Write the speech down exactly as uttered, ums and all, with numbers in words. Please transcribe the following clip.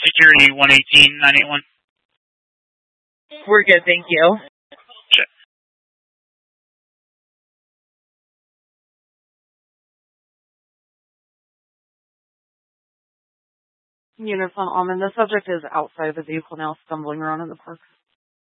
Security one eighteen nine eight one. We're good, thank you. Check. Units on Almond, the subject is outside of the vehicle now, stumbling around in the park.